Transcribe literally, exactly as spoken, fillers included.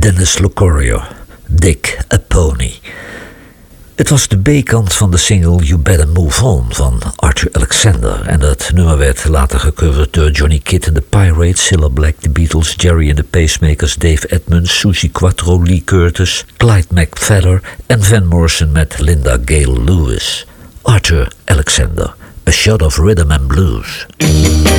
Dennis Locorio, Dick a Pony. Het was de B-kant van de single You Better Move On van Arthur Alexander. En dat nummer werd later gecoverd door Johnny Kidd en de Pirates, Cilla Black, The Beatles, Jerry and the Pacemakers, Dave Edmunds, Suzi Quatro, Lee Curtis, Clyde McPhatter en Van Morrison met Linda Gale Lewis. Arthur Alexander, A Shot of Rhythm and Blues.